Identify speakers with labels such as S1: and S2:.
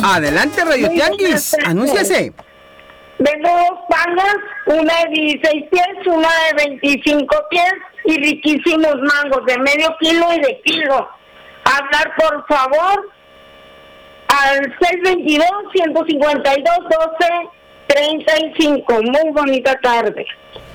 S1: Adelante, Radio Tianguis, anúnciase.
S2: Vendo 2 pangas, una de 16 pies, una de 25 pies y riquísimos mangos de medio kilo y de kilo. Hablar, por favor, al 622-152-12-35. Muy bonita tarde.